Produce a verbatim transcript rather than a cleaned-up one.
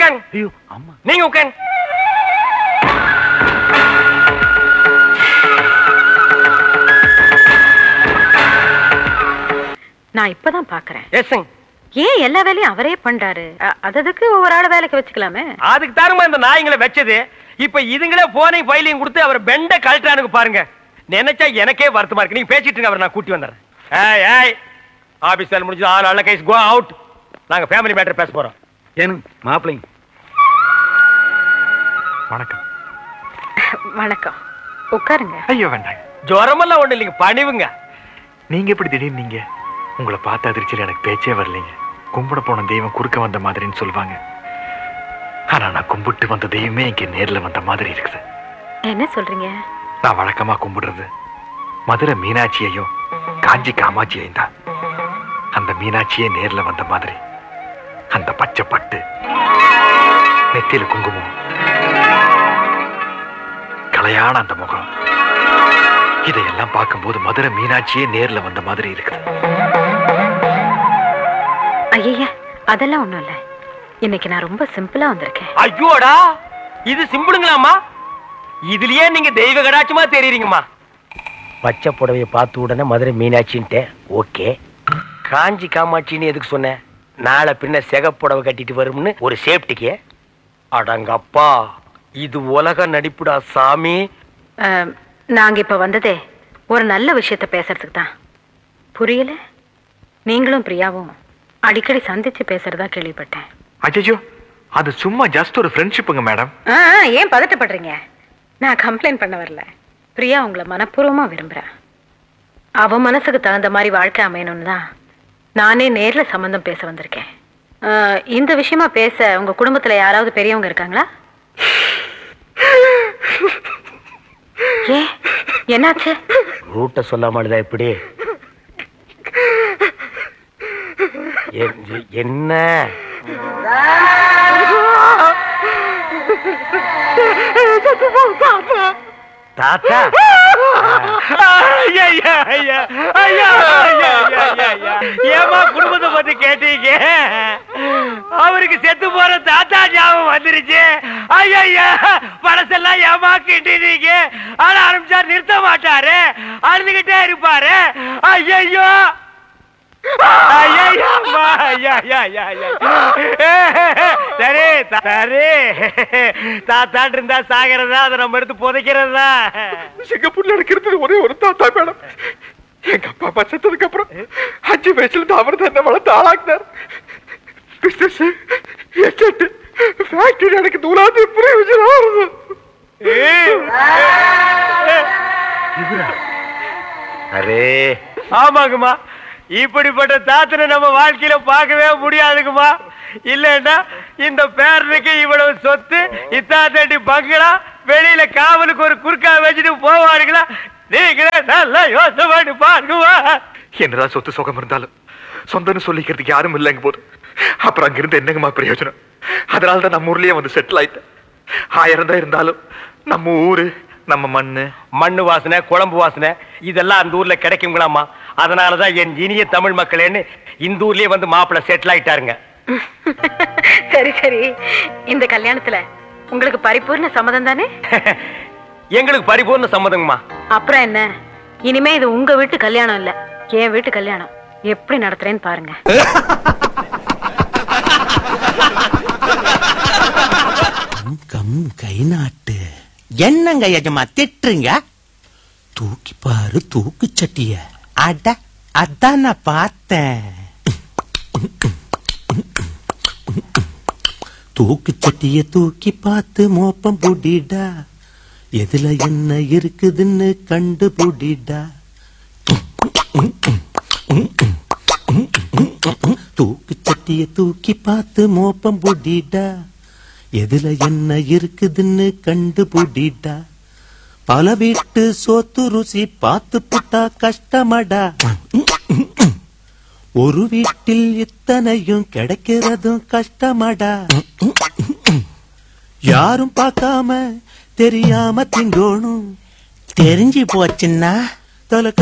உட்காருங்க. ஐயோ அம்மா, நீங்க உட்காருங்க. நான் இப்பதான் பாக்குறேன். எஸ்ங்க. ஏன் எல்லா வேலையும் அவரே பண்றாரு? அதுக்கு ஒவ்வொரு ஆள வேலைக்கு வச்சுக்கலாமே. அதுக்கு தாருமா இந்த நாய்ங்களை வச்சது. இப்ப இதுங்களே போனையும் ஃபைலையும் கொடுத்து அவர் பெண்ட கழட்டானுக்கு பாருங்க. நினைச்சா எனக்கே வருத்தமா இருக்கு. நீங்க பேசிட்டு இருங்க, அவர் நான் கூட்டி வந்துடுறேன். ஏய் ஏய் ஆபீஸ் வேலை முடிஞ்சு ஆ நல்ல கைஸ் கோ அவுட். நாங்க ஃபேமிலி மேட்டர் பேச போறோம். ஏனுங்க மாப்பிள்ளைங்க. வணக்கம். வணக்கம். உட்காருங்க. ஐயோ வேண்டாங்க. ஜுரமெல்லாம் ஒண்ணு இல்லைங்க, பணிவுங்க. நீங்க எப்படி திடீர்னு நீங்க? உங்களை பார்த்த அதிர்ச்சியில் எனக்கு பேச்சே வரலைங்க. கும்பிட போன தெய்வம் குறுக்க வந்த மாதிரின்னு சொல்லுவாங்க. ஆனா நான் கும்பிட்டு வந்த தெய்வமே இங்க நேர்ல வந்த மாதிரி இருக்குது. என்ன சொல்றீங்க? நான் வழக்கமா கும்பிடுறது மதுரை மீனாட்சியையும் காஞ்சி காமாட்சியையும் தான். அந்த மீனாட்சியே நேர்ல வந்த மாதிரி அந்த பச்சை பட்டு, நெத்தியில குங்குமம், கலையான அந்த முகம், இதையெல்லாம் பார்க்கும்போது மதுரை மீனாட்சியே நேர்ல வந்த மாதிரி இருக்கு. ஐயா அதெல்லாம் ஒண்ணும் இல்ல. இன்னைக்கு நான் ரொம்ப சிம்பிளா வந்திருக்கேன். ஐயோடா, இது சிம்பிளுங்களாமா? இதுலயே நீங்க தெய்வ கடாட்சமா தெரியுறீங்கம்மா. பச்சை புடவையை பார்த்த உடனே மதுரை மீனாட்சின்ட்டு ஓகே. காஞ்சி காமாட்சின்னு எதுக்கு சொன்னேன்? நாளை பின்ன செகப்புடவை கட்டிட்டு வரும்னு ஒரு சேஃப்டிக்கு. அடங்கப்பா, இது உலக நடிப்புடா சாமி. நாங்க இப்ப வந்ததே ஒரு நல்ல விஷயத்த பேசுறதுக்கு தான். புரியல? நீங்களும் பிரியாவும் அடிக்கடி சந்திச்சு பேசுறதா கேள்விப்பட்டேன். அஜயோ, அது சும்மா ஜஸ்ட் ஒரு ஃப்ரெண்ட்ஷிப்புங்க மேடம். ஏன் பதட்டப்படுறீங்க? நான் கம்ப்ளைண்ட் பண்ண வரல. பிரியா உங்களை மனப்பூர்வமா விரும்புறேன். அவ மனசுக்கு தகுந்த மாதிரி வாழ்க்கை அமையணும்னு தான் நானே நேர்ல சம்பந்தம் பேச வந்திருக்கேன். இந்த விஷயமா பேச உங்க குடும்பத்துல யாராவது பெரியவங்க இருக்காங்களா? ஏ என்னாச்சு? ரூட்ட சொல்லாமலுதா இப்படி என்ன? தாத்தா ஏமா குடும்பத்தை பத்தி கேட்டீங்க? அவருக்கு செத்து போற தாத்தா ஞாபகம் வந்துருச்சு. ஐயா பழசெல்லாம் ஏமா கிட்டீங்க? ஆனா ஆரம்பிச்சா நிறுத்த மாட்டாரு, அழுதுகிட்டே இருப்பாரு. ஐயோ சரி சரி, தாத்தாட்டு இருந்தா சாகிறதா, அதை நம்ம எடுத்து புதைக்கிறதா? சிங்கப்பூர்ல இருக்கிறது ஒரே ஒரு தாத்தா மேடம். எங்க அப்பா அப்பா செத்ததுக்கு அப்புறம் அஞ்சு வயசுல இருந்து அவர் தான் என்ன வளர்த்து ஆளாக்குனார். பிசினஸ், எஸ்டேட், ஃபேக்டரி எனக்கு தூளாது பிரயோஜனம். அரே ஆமாங்கம்மா, இப்படிப்பட்ட தாத்தனை நம்ம வாழ்க்கையில பார்க்கவே முடியாதுங்கம்மா. இல்லன்னா இந்த பேரனுக்கு இவ்வளவு சொத்து, இத்தாத்தடி பங்களா, வெளியில காவலுக்கு ஒரு குறுக்கா வச்சுட்டு போவாருங்களா? நீங்களே நல்லா யோசனை பண்ணி பாருங்கம்மா. என்னதான் சொத்து சுகம் இருந்தாலும் சொந்தம்னு சொல்லிக்கிறதுக்கு யாரும் இல்லைங்க போது அப்புறம் அங்கிருந்து என்னங்கம்மா பிரயோஜனம்? அதனாலதான் நம்ம ஊர்லயே வந்து செட்டில் ஆயிட்டேன். ஆயிரம் தான் இருந்தாலும் நம்ம ஊரு, நம்ம மண்ணு, மண்ணு வாசனை, குழம்பு வாசனை இதெல்லாம் அந்த ஊர்ல கிடைக்குங்களாமா. அதனாலதான் என் இனிய தமிழ் மக்களேன்னு இந்த ஊர்லயே வந்து மாப்பிள்ள செட்டில் ஆயிட்டாருங்க. சரி சரி, இந்த கல்யாணத்துல உங்களுக்கு பரிபூர்ண சம்மதம் தானே? எங்களுக்கு பரிபூர்ண சம்மதங்கம்மா. அப்புறம் என்ன, இனிமே இது உங்க வீட்டு கல்யாணம் இல்ல, என் வீட்டு கல்யாணம். எப்படி நடத்துறேன்னு பாருங்க. கம் கை நாட்டு. என்னங்க எஜமா திட்டுறீங்க? தூக்கி பாரு தூக்கு சட்டிய. அட அதான் நான் பார்த்தேன். தூக்கு சட்டிய தூக்கி பார்த்து மோப்பம் புடிடா, எதுல என்ன இருக்குதுன்னு கண்டு புடிடா. தூக்கு சட்டிய தூக்கி பார்த்து மோப்பம் புடிடா, எதுல என்ன இருக்குதுன்னு கண்டு புடிடா. பல வீட்டு சோத்து ருசி பார்த்து புட்டா கஷ்டமடா. ஒரு வீட்டில் இத்தனையும் கிடைக்கிறதும் கஷ்டமடா. யாரும் பார்க்காம தெரியாம திங்கோணும். தெரிஞ்சு போச்சுன்னா தொலைக்க